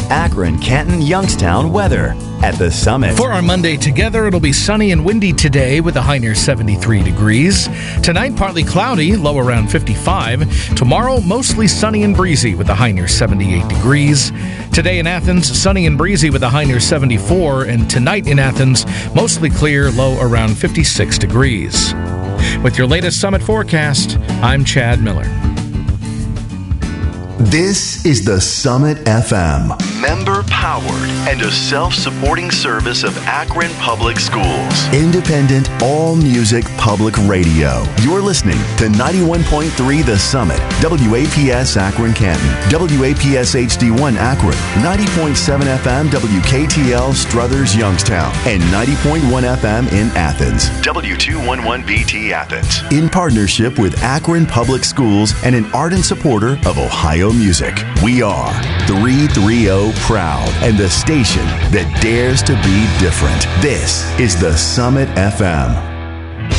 Akron, Canton, Youngstown weather at the Summit. For our Monday together, it'll be sunny and windy today with a high near 73 degrees. Tonight, partly cloudy, low around 55. Tomorrow, mostly sunny and breezy with a high near 78 degrees. Today in Athens, sunny and breezy with a high near 74. And tonight in Athens, mostly clear, low around 56 degrees. With your latest Summit forecast, I'm Chad Miller. This is the Summit FM. Member powered and a self-supporting service of Akron Public Schools. Independent, all-music public radio. You're listening to 91.3 The Summit, WAPS Akron Canton, WAPS HD1 Akron, 90.7 FM WKTL Struthers Youngstown, and 90.1 FM in Athens. W211BT Athens. In partnership with Akron Public Schools and an ardent supporter of Ohio music. We are 330 Proud and the station that dares to be different. This is the Summit FM.